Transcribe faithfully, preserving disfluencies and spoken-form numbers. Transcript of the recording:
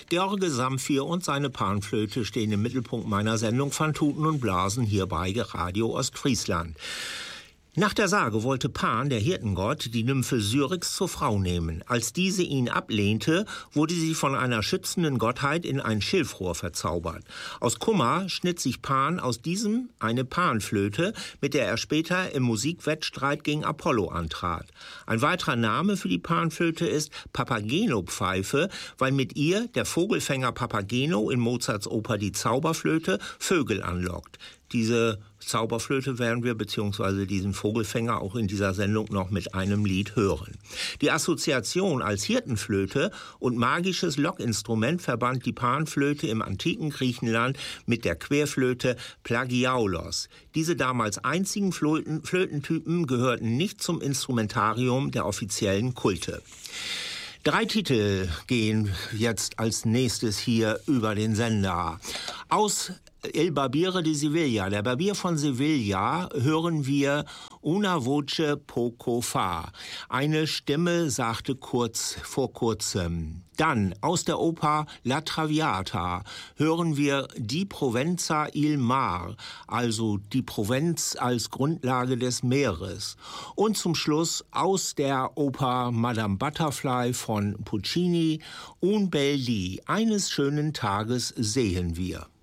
George Samphir und seine Panflöte stehen im Mittelpunkt meiner Sendung Van Tuten und Blasen hier bei Radio Ostfriesland. Nach der Sage wollte Pan, der Hirtengott, die Nymphe Syrinx zur Frau nehmen. Als diese ihn ablehnte, wurde sie von einer schützenden Gottheit in ein Schilfrohr verzaubert. Aus Kummer schnitt sich Pan aus diesem eine Panflöte, mit der er später im Musikwettstreit gegen Apollo antrat. Ein weiterer Name für die Panflöte ist Papageno-Pfeife, weil mit ihr der Vogelfänger Papageno in Mozarts Oper Die Zauberflöte Vögel anlockt. Diese Zauberflöte werden wir bzw. diesen Vogelfänger auch in dieser Sendung noch mit einem Lied hören. Die Assoziation als Hirtenflöte und magisches Lockinstrument verband die Panflöte im antiken Griechenland mit der Querflöte Plagiaulos. Diese damals einzigen Flöten, Flötentypen gehörten nicht zum Instrumentarium der offiziellen Kulte. Drei Titel gehen jetzt als nächstes hier über den Sender. Aus El Barbiere de Sevilla, der Barbier von Sevilla, hören wir Una voce poco fa. Eine Stimme sagte kurz vor kurzem. Dann aus der Oper La Traviata hören wir Die Provenza il Mar, also die Provenz als Grundlage des Meeres. Und zum Schluss aus der Oper Madame Butterfly von Puccini, Un bel dì, eines schönen Tages sehen wir.